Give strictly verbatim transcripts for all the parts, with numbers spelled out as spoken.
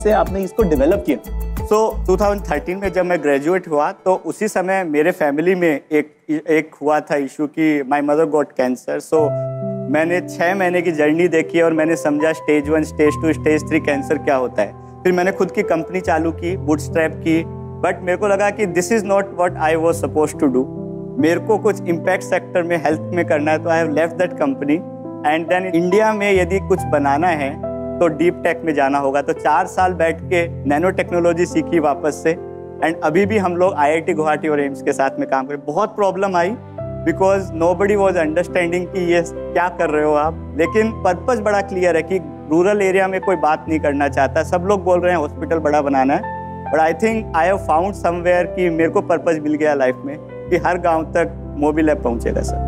से आपने इसको डेवलप किया? सो so, दो हज़ार तेरह में जब मैं ग्रेजुएट हुआ तो उसी समय मेरे फैमिली में एक एक हुआ था इशू कि माय मदर गॉट कैंसर। सो मैंने छः महीने की जर्नी देखी और मैंने समझा stage one, stage two, stage three cancer क्या होता है। फिर मैंने खुद की कंपनी चालू की, बूटस्ट्रैप की, बट मेरे को लगा कि this is not what I was supposed to do. मेरे को कुछ इम्पैक्ट सेक्टर में हेल्थ में करना है, तो I have left that company and then India में यदि कुछ बनाना है तो डीप टेक में जाना होगा। तो चार साल बैठ के नैनो टेक्नोलॉजी सीखी वापस से एंड अभी भी हम लोग आई आई टी गुवाहाटी और एम्स के साथ में काम करें। बहुत problem I because nobody was understanding कि ये क्या कर रहे हो आप, लेकिन पर्पस बड़ा क्लियर है कि रूरल एरिया में कोई बात नहीं करना चाहता। सब लोग बोल रहे हैं हॉस्पिटल बड़ा बनाना है, but I think I have found somewhere कि मेरे को पर्पस मिल गया लाइफ में कि हर गांव तक मोबाइल ऐप पहुंचेगा सर।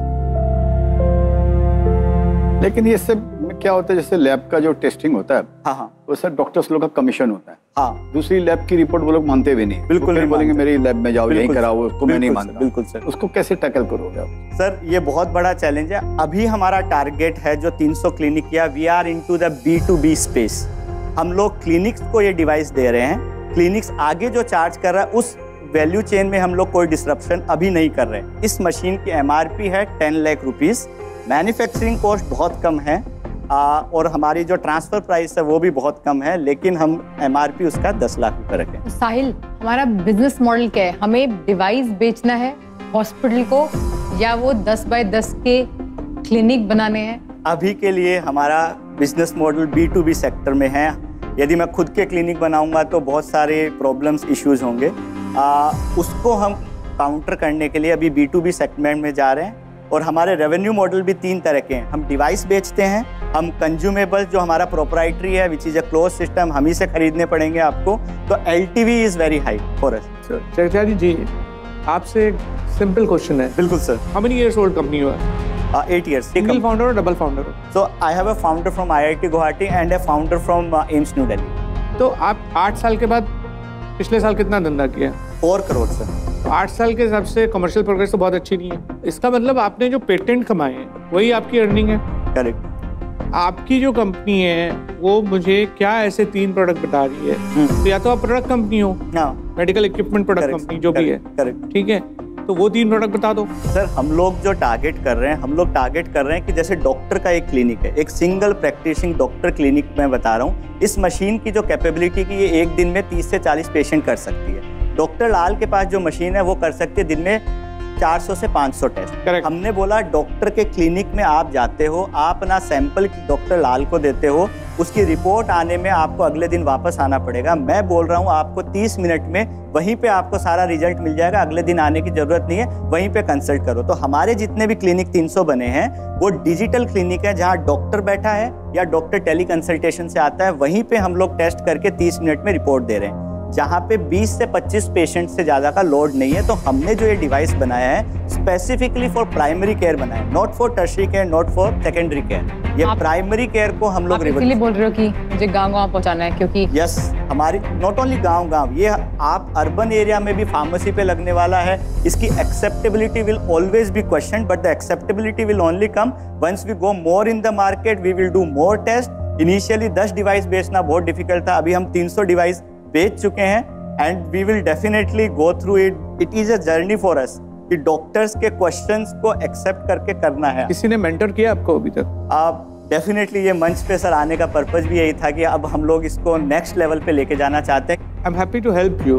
लेकिन ये सब क्या होता है, जैसे लैब का जो टेस्टिंग होता है, हाँ हाँ, वो सर डॉक्टर्स लोग का कमीशन होता है। हाँ, दूसरी लैब की रिपोर्ट वो लोग मानते भी नहीं। बिल्कुल नहीं बोलेंगे मेरी लैब में जाओ, यहीं कराओ, उसको मैं नहीं मानता। बिल्कुल सर। उसको कैसे टैकल करोगे आप? सर ये बहुत बड़ा चैलेंज है। अभी हमारा टारगेट है जो तीन सौ क्लिनिक किया, we are into the B to be space. हम लोग क्लिनिक्स को ये डिवाइस दे रहे हैं, क्लिनिक्स आगे जो चार्ज कर रहा है उस वैल्यू चेन में हम लोग कोई डिस्ट्रप्शन अभी नहीं कर रहे हैं। इस मशीन की एम आर पी है ten lakh rupees, manufacturing cost बहुत कम है आ, और हमारी जो ट्रांसफर प्राइस है वो भी बहुत कम है, लेकिन हम एम आर पी उसका दस लाख रुपए रखें। साहिल, हमारा बिजनेस मॉडल क्या है? हमें डिवाइस बेचना है हॉस्पिटल को या वो दस बाय दस के क्लिनिक बनाने हैं? अभी के लिए हमारा business model B to be sector में है। यदि मैं खुद के क्लिनिक बनाऊंगा तो बहुत सारे प्रॉब्लम्स इश्यूज होंगे, आ, उसको हम काउंटर करने के लिए अभी बी टू बी सेगमेंट में जा रहे हैं। और हमारे रेवेन्यू मॉडल भी तीन तरह के हैं। हम डिवाइस बेचते हैं, हम कंज्यूमेबल जो हमारा प्रोप्राइटरी है which is a close system, हम ही से खरीदने पड़ेंगे आपको, तो L T V is very high for us. Chatterjee जी, आपसे एक सिंपल क्वेश्चन है। बिल्कुल sir. How many years old company you are? Eight years. Single founder और double founder? So I have a founder from I I T Guwahati and a founder from AIIMS new Delhi. तो आप आठ साल के बाद पिछले साल कितना धंधा किया? Four crore sir. आठ साल के हिसाब से कमर्शियल प्रोग्रेस तो बहुत अच्छी नहीं है। इसका मतलब आपने जो पेटेंट कमाए हैं वही आपकी अर्निंग है? करेक्ट। आपकी जो कंपनी है वो मुझे क्या ऐसे तीन प्रोडक्ट बता रही है? तो या तो आप प्रोडक्ट कंपनी हो, मेडिकल इक्विपमेंट प्रोडक्ट कंपनी जो भी है, करेक्ट, ठीक है, तो वो तीन प्रोडक्ट बता दो। सर हम लोग जो टारगेट कर रहे हैं, हम लोग टारगेट कर रहे हैं कि जैसे डॉक्टर का एक क्लिनिक है, एक सिंगल प्रैक्टिसिंग डॉक्टर क्लिनिक मैं बता रहा हूँ, इस मशीन की जो कैपेबिलिटी की ये एक दिन में तीस से चालीस पेशेंट कर सकती है। डॉक्टर लाल के पास जो मशीन है वो कर सकती है दिन में चार सौ से पाँच सौ टेस्ट। Correct. हमने बोला डॉक्टर के क्लिनिक में आप जाते हो, आप अपना सैंपल डॉक्टर लाल को देते हो, उसकी रिपोर्ट आने में आपको अगले दिन वापस आना पड़ेगा। मैं बोल रहा हूँ आपको तीस मिनट में वहीं पे आपको सारा रिजल्ट मिल जाएगा, अगले दिन आने की जरूरत नहीं है, वहीं पे कंसल्ट करो। तो हमारे जितने भी क्लिनिक तीन सौ बने हैं वो डिजिटल क्लिनिक है, जहाँ डॉक्टर बैठा है या डॉक्टर टेली कंसल्टेशन से आता है, वहीं पे हम लोग टेस्ट करके तीस मिनट में रिपोर्ट दे रहे हैं, जहाँ पे बीस से पच्चीस पेशेंट से ज़्यादा का लोड नहीं है। तो हमने जो ये डिवाइस बनाया है स्पेसिफिकली फॉर प्राइमरी केयर बनाया है, not for tertiary care, not for secondary care. ये प्राइमरी केयर को हम लोग इसलिए बोल रहे हो कि मुझे गांव-गांव पहुंचाना है, क्योंकि यस हमारी नॉट ओनली गांव-गांव, ये आप अर्बन एरिया में भी फार्मेसी पे लगने वाला है। इसकी acceptability will always be question, but the acceptability will only come once we go more in the market, we will do more test. Initially दस डिवाइस बेचना बहुत डिफिकल्ट था, अभी हम तीन सौ डिवाइस बेच चुके हैं and we will definitely go through it. It is a journey for us कि डॉक्टर्स के क्वेश्चंस को एक्सेप्ट करके करना है। किसी ने मेंटर किया आपको अभी तक? आप डेफिनेटली ये मंच पे सर आने का पर्पस भी यही था कि अब हम लोग इसको नेक्स्ट लेवल पे लेके जाना चाहते हैं। I am happy to help you,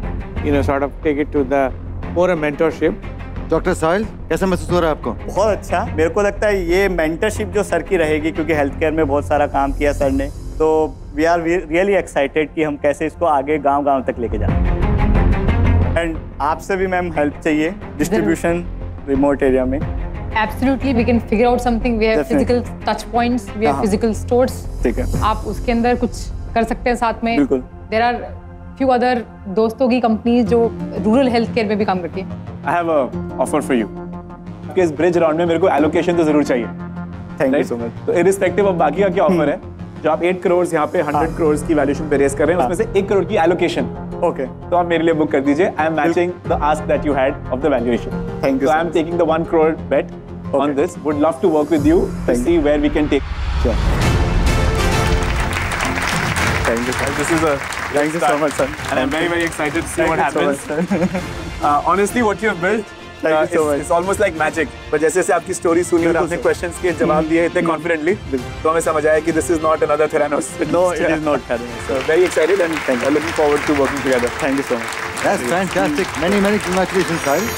you know, sort of take it to the for a mentorship. Doctor साहिल, कैसा महसूस हो रहा है आपको? बहुत अच्छा, मेरे को लगता है ये मेंटरशिप जो सर की रहेगी, क्योंकि हेल्थ केयर में बहुत सारा काम किया सर ने, तो वी आर रियली एक्साइटेड कि हम कैसे इसको आगे गांव-गांव तक लेके जाएं। एंड आपसे भी मैम हेल्प चाहिए डिस्ट्रीब्यूशन रिमोट एरिया में। Absolutely, we can figure out something. We have physical touch points, we have physical stores. ठीक है, आप उसके अंदर कुछ कर सकते हैं साथ में। बिल्कुल। There are few other दोस्तों की कंपनीज जो रूरल हेल्थ केयर में भी काम करती है। I have a offer for you. आपके इस ब्रिज राउंड में मेरे को एलोकेशन तो जरूर चाहिए। Thank you so much. तो इरिस्पेक्टिव ऑफ बाकी का क्या ऑफर है, जो आप आठ करोड़ यहाँ पे सौ करोड़ की वैल्यूएशन पे रेस कर रहे हैं, उसमें से एक करोड़ की एलोकेशन, ओके, तो आप मेरे लिए बुक कर दीजिए। I am matching the ask that you had of the valuation. Thank you. So I am taking the one crore bat on this. Would love to work with you to see where we can take. Sure. Thank you, sir. This is a Thank you so much, sir. And I'm very, very excited to see Thank what you so happens. much, sir. Uh, honestly, what you have built, Thank uh, you so it's, much. it's almost like magic. But जैसे जैसे आपकी story सुनी और आपने questions के जवाब दिए इतने कॉन्फिडेंटली, तो हमें समझ आया कि this is not another Theranos. No, it is not Theranos. So very excited and thank you. Looking forward to working together. Thank you so much. That's fantastic. Many many congratulations, साहिल.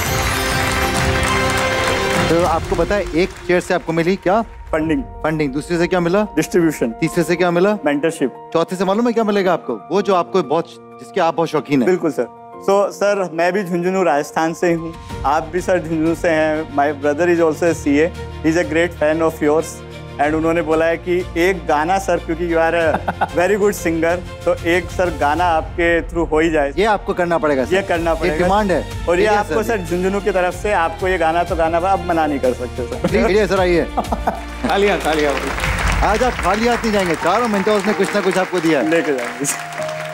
तो आपको बताए एक chair से आपको मिली क्या? Funding. Funding. दूसरे से क्या मिला? डिस्ट्रीब्यूशन. तीसरे से क्या मिला? मेंटरशिप. चौथे से मालूम है क्या मिलेगा आपको? वो जो आपको बहुत जिसके आप बहुत शौकीन हैं. बिल्कुल सर. सो सर मैं भी झुंझुनू राजस्थान से हूँ. आप भी सर झुंझुनू से हैं. My brother is also see A. He is a great fan of yours. And उन्होंने बोला है कि एक गाना सर, क्योंकि you are a very good singer, तो एक सर गाना आपके थ्रू हो ही जाए. ये आपको करना पड़ेगा सर. ये करना पड़ेगा. डिमांड है. और ये आपको सर झुंझुनू की तरफ से आपको ये गाना तो गाना अब मना नहीं कर सकते सर. आइए सर, आइए. तालियां तालियां. आज आप खाली हाथ नहीं जाएंगे. चारों मिनटों उसने कुछ ना कुछ आपको दिया है. लेके जाएंगे.